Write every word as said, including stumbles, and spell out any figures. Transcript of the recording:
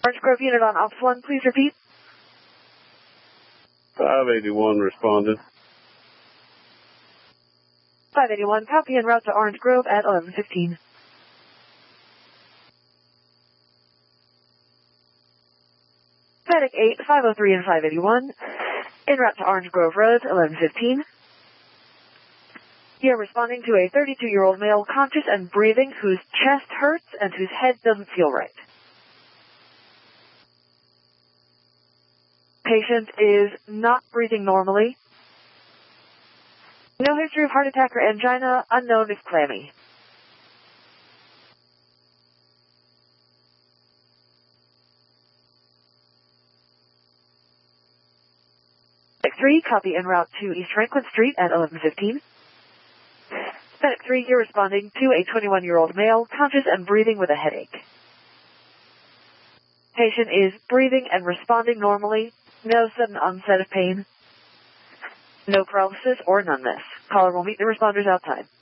Orange Grove unit on Ops one, please repeat. five eighty-one responded. five eighty-one, copy en route to Orange Grove at eleven fifteen. Medic eight, five oh three and five eighty-one, en route to Orange Grove Road, eleven fifteen. You're responding to a thirty-two-year-old male conscious and breathing whose chest hurts and whose head doesn't feel right. Patient is not breathing normally. No history of heart attack or angina, unknown if clammy. three, copy en route to East Franklin Street at eleven fifteen. Medic three, you're responding to a twenty-one-year-old male, conscious and breathing with a headache. Patient is breathing and responding normally. No sudden onset of pain. No paralysis or numbness. Caller will meet the responders outside.